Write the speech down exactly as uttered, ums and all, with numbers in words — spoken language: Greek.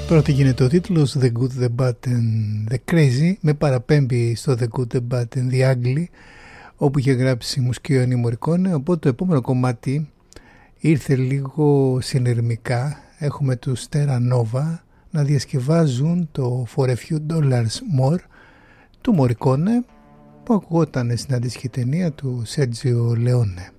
Τώρα τι γίνεται, ο τίτλος The Good, The Bad and The Crazy με παραπέμπει στο The Good, The Bad and The Ugly, όπου είχε γράψει μουσική ο Ennio Morricone. Οπότε το επόμενο κομμάτι ήρθε λίγο συνειρμικά. Έχουμε τους Terra Nova να διασκευάζουν το For a Few Dollars More του Morricone, που ακουγόταν στην αντίστοιχη ταινία του Sergio Leone.